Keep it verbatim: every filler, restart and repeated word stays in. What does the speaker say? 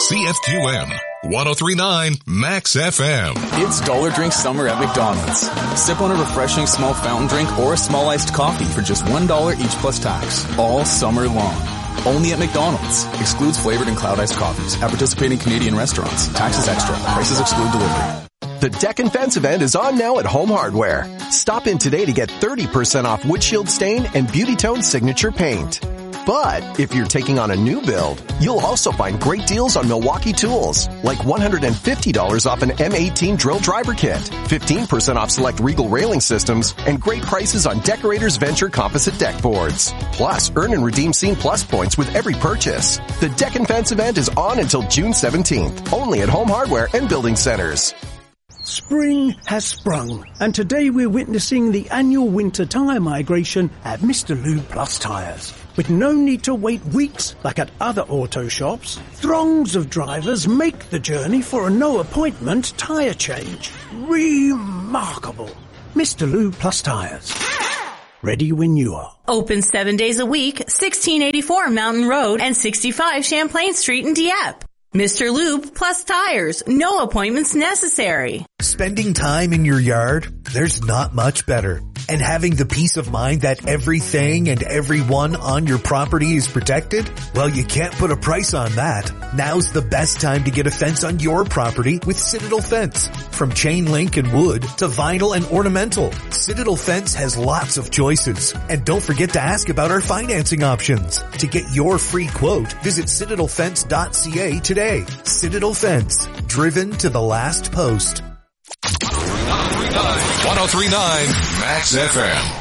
C F Q M, one oh three point nine Max F M. It's Dollar Drink Summer at McDonald's. Sip on a refreshing small fountain drink or a small iced coffee for just one dollar each plus tax. All summer long. Only at McDonald's. Excludes flavored and cloud iced coffees. At participating Canadian restaurants. Taxes extra. Prices exclude delivery. The Deck and Fence event is on now at Home Hardware. Stop in today to get thirty percent off windshield stain and Beauty Tone signature paint. But if you're taking on a new build, you'll also find great deals on Milwaukee tools, like one hundred fifty dollars off an M eighteen drill driver kit, fifteen percent off select Regal railing systems, and great prices on Decorators Venture composite deck boards. Plus, earn and redeem Scene Plus points with every purchase. The Deck and Fence event is on until June seventeenth, only at Home Hardware and Building Centers. Spring has sprung, and today we're witnessing the annual winter tyre migration at Mister Lube Plus Tyres. With no need to wait weeks like at other auto shops, throngs of drivers make the journey for a no-appointment tyre change. Remarkable. Mister Lube Plus Tyres. Ready when you are. Open seven days a week, sixteen eighty-four Mountain Road and sixty-five Champlain Street in Dieppe. Mister Lube Plus Tires. No appointments necessary. Spending time in your yard? There's not much better. And having the peace of mind that everything and everyone on your property is protected? Well, you can't put a price on that. Now's the best time to get a fence on your property with Citadel Fence. From chain link and wood to vinyl and ornamental, Citadel Fence has lots of choices. And don't forget to ask about our financing options. To get your free quote, visit citadel fence dot c a today. Citadel Fence, driven to the last post. one oh three point nine Max F M.